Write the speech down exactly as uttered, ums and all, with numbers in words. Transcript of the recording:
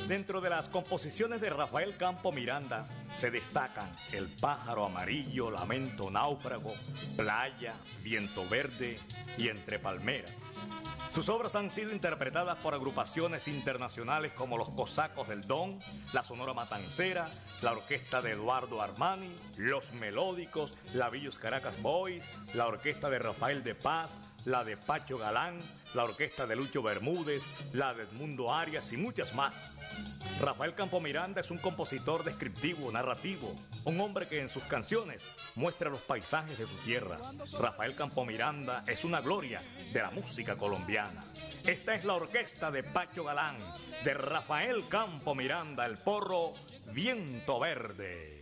Dentro de las composiciones de Rafael Campo Miranda se destacan El pájaro amarillo, Lamento náufrago, Playa, Viento verde y Entre palmeras. Sus obras han sido interpretadas por agrupaciones internacionales como los Cosacos del Don, la Sonora Matancera, la orquesta de Eduardo Armani, los Melódicos, la Villos Caracas Boys, la orquesta de Rafael de Paz, la de Pacho Galán, la orquesta de Lucho Bermúdez, la de Edmundo Arias y muchas más. Rafael Campo Miranda es un compositor descriptivo, narrativo, un hombre que en sus canciones muestra los paisajes de su tierra. Rafael Campo Miranda es una gloria de la música colombiana. Esta es la orquesta de Pacho Galán, de Rafael Campo Miranda, el porro Viento Verde.